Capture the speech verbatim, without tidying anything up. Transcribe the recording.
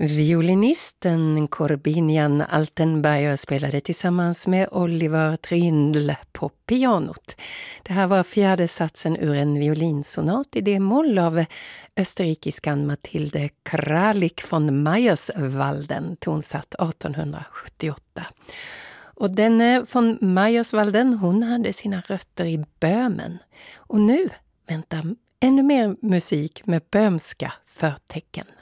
Violinisten Corbinian Altenberger spelade tillsammans med Oliver Trindl på pianot. Det här var fjärde satsen ur en violinsonat i D-moll av österrikiskan Mathilde Kralik von Meyerswalden, tonsatt artonhundrasjuttioåtta. Och denne von Meyerswalden, hon hade sina rötter i Böhmen. Och nu väntar ännu mer musik med böhmska förtecken.